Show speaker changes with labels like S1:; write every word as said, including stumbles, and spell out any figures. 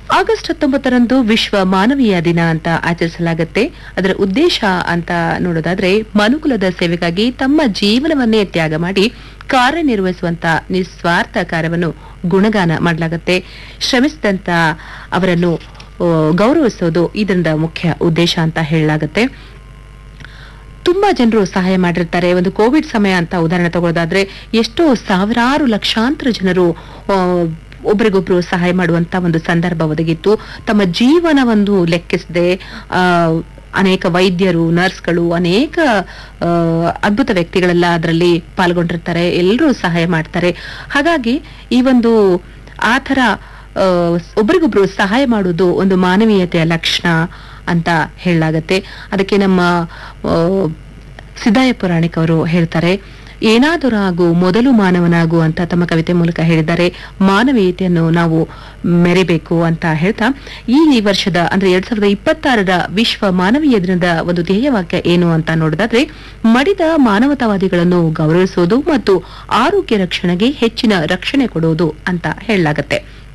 S1: August ಹತ್ತೊಂಬತ್ತರಂದು ವಿಶ್ವ ಮಾನವೀಯ ದಿನ ಅಂತ ಆಚರಿಸಲಾಗುತ್ತೆ. ಅದರ ಉದ್ದೇಶ ಅಂತ ನೋಡೋದಾದ್ರೆ ಮನುಕುಲದ ಸೇವೆಗಾಗಿ ತಮ್ಮ ಜೀವನವನ್ನೇ ತ್ಯಾಗ ಮಾಡಿ ಕಾರ್ಯನಿರ್ವಹಿಸುವಂತ ನಿಸ್ವಾರ್ಥ ಕಾರ್ಯವನ್ನು ಗುಣಗಾನ ಮಾಡಲಾಗುತ್ತೆ. ಶ್ರಮಿಸಿದಂತ ಅವರನ್ನು ಗೌರವಿಸೋದು ಇದರಿಂದ ಮುಖ್ಯ ಉದ್ದೇಶ ಅಂತ ಹೇಳಲಾಗುತ್ತೆ. ತುಂಬಾ ಜನರು ಸಹಾಯ ಮಾಡಿರ್ತಾರೆ. ಒಂದು ಕೋವಿಡ್ ಸಮಯ ಅಂತ ಉದಾಹರಣೆ ತಗೊಳ್ಳೋದಾದ್ರೆ ಎಷ್ಟೋ ಸಾವಿರಾರು ಲಕ್ಷಾಂತರ ಜನರು ಒಬ್ರಿಗೊಬ್ರು ಸಹಾಯ ಮಾಡುವಂತ ಒಂದು ಸಂದರ್ಭ ಒದಗಿತ್ತು. ತಮ್ಮ ಜೀವನವನ್ನು ಲೆಕ್ಕಿಸದೆ ಆ ಅನೇಕ ವೈದ್ಯರು, ನರ್ಸ್ಗಳು, ಅನೇಕ ಅದ್ಭುತ ವ್ಯಕ್ತಿಗಳೆಲ್ಲ ಅದರಲ್ಲಿ ಪಾಲ್ಗೊಂಡಿರ್ತಾರೆ. ಎಲ್ಲರೂ ಸಹಾಯ ಮಾಡ್ತಾರೆ. ಹಾಗಾಗಿ ಈ ಒಂದು ಆ ಥರ ಒಬ್ರಿಗೊಬ್ರು ಸಹಾಯ ಮಾಡುವುದು ಒಂದು ಮಾನವೀಯತೆಯ ಲಕ್ಷಣ ಅಂತ ಹೇಳಲಾಗತ್ತೆ. ಅದಕ್ಕೆ ನಮ್ಮ ಸಿದ್ದಾಯ ಪುರಾಣಿಕ ಅವರು ಹೇಳ್ತಾರೆ, ಏನಾದರೂ ಆಗು ಮೊದಲು ಮಾನವನಾಗು ಅಂತ ತಮ್ಮ ಕವಿತೆ ಮೂಲಕ ಹೇಳಿದ್ದಾರೆ. ಮಾನವೀಯತೆಯನ್ನು ನಾವು ಮೆರೆಬೇಕು ಅಂತ ಹೇಳ್ತಾ ಈ ವರ್ಷದ ಅಂದ್ರೆ ಎರಡ್ ಸಾವಿರದ ಇಪ್ಪತ್ತಾರರ ವಿಶ್ವ ಮಾನವೀಯ ದಿನದ ಒಂದು ಧ್ಯೇಯವಾಕ್ಯ ಏನು ಅಂತ ನೋಡೋದಾದ್ರೆ ಮಡಿದ ಮಾನವತಾವಾದಿಗಳನ್ನು ಗೌರವಿಸುವುದು ಮತ್ತು ಆರೋಗ್ಯ ರಕ್ಷಣೆಗೆ ಹೆಚ್ಚಿನ ರಕ್ಷಣೆ ಕೊಡುವುದು ಅಂತ ಹೇಳಲಾಗತ್ತೆ.